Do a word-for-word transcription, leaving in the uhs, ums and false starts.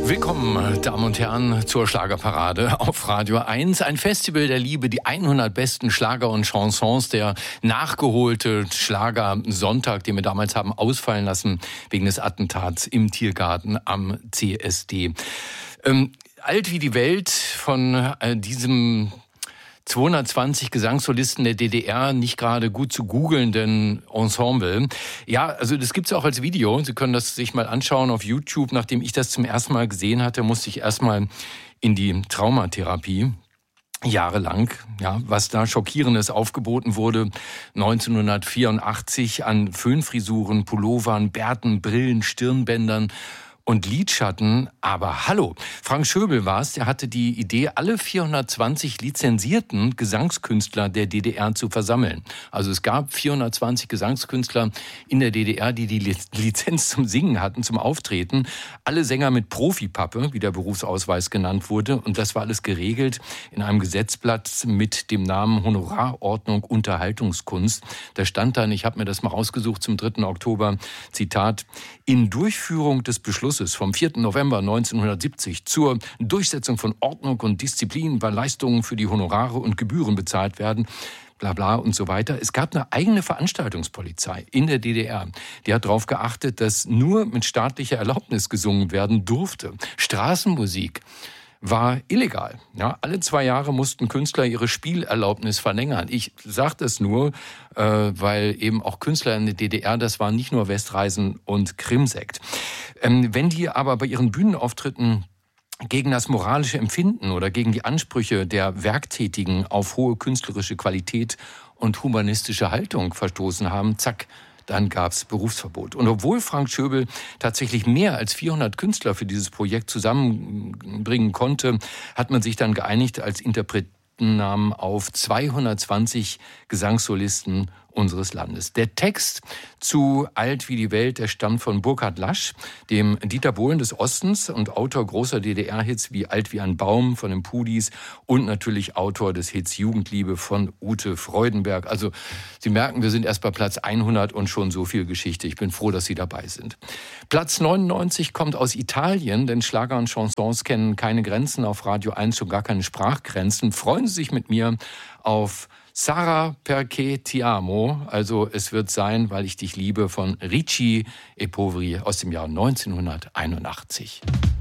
Willkommen, Damen und Herren, zur Schlagerparade auf Radio eins. Ein Festival der Liebe, die hundert besten Schlager und Chansons, der nachgeholte Schlager-Sonntag, den wir damals haben ausfallen lassen wegen des Attentats im Tiergarten am C S D. Ähm, alt wie die Welt von äh, diesem zweihundertzwanzig Gesangssolisten der D D R, nicht gerade gut zu googelnden Ensemble. Ja, also das gibt's auch als Video. Sie können das sich mal anschauen auf YouTube. Nachdem ich das zum ersten Mal gesehen hatte, musste ich erstmal in die Traumatherapie. Jahrelang, ja, was da Schockierendes aufgeboten wurde. neunzehnhundertvierundachtzig an Föhnfrisuren, Pullovern, Bärten, Brillen, Stirnbändern und Lidschatten. Aber hallo, Frank Schöbel war es, der hatte die Idee, alle vierhundertzwanzig lizenzierten Gesangskünstler der D D R zu versammeln. Also es gab vierhundertzwanzig Gesangskünstler in der D D R, die die Lizenz zum Singen hatten, zum Auftreten. Alle Sänger mit Profipappe, wie der Berufsausweis genannt wurde. Und das war alles geregelt in einem Gesetzblatt mit dem Namen Honorarordnung Unterhaltungskunst. Da stand dann, ich habe mir das mal rausgesucht zum dritten Oktober, Zitat, in Durchführung des Beschlusses vom vierten November neunzehnhundertsiebzig zur Durchsetzung von Ordnung und Disziplin, weil Leistungen für die Honorare und Gebühren bezahlt werden, bla bla und so weiter. Es gab eine eigene Veranstaltungspolizei in der D D R. Die hat darauf geachtet, dass nur mit staatlicher Erlaubnis gesungen werden durfte. Straßenmusik war illegal. Ja, alle zwei Jahre mussten Künstler ihre Spielerlaubnis verlängern. Ich sage das nur, äh, weil eben auch Künstler in der D D R, das waren nicht nur Westreisen und Krimsekt. Ähm, wenn die aber bei ihren Bühnenauftritten gegen das moralische Empfinden oder gegen die Ansprüche der Werktätigen auf hohe künstlerische Qualität und humanistische Haltung verstoßen haben, zack, dann gab's Berufsverbot. Und obwohl Frank Schöbel tatsächlich mehr als vierhundert Künstler für dieses Projekt zusammenbringen konnte, hat man sich dann geeinigt als Interpretennamen auf zweihundertzwanzig Gesangssolisten unseres Landes. Der Text zu Alt wie die Welt, der stammt von Burkhard Lasch, dem Dieter Bohlen des Ostens und Autor großer D D R-Hits wie Alt wie ein Baum von den Pudis und natürlich Autor des Hits Jugendliebe von Ute Freudenberg. Also Sie merken, wir sind erst bei Platz hundert und schon so viel Geschichte. Ich bin froh, dass Sie dabei sind. Platz neunundneunzig kommt aus Italien, denn Schlager und Chansons kennen keine Grenzen, auf Radio eins schon gar keine Sprachgrenzen. Freuen Sie sich mit mir auf Sarà perché ti amo, also es wird sein, weil ich dich liebe, von Ricci e Poveri aus dem Jahr neunzehnhunderteinundachtzig.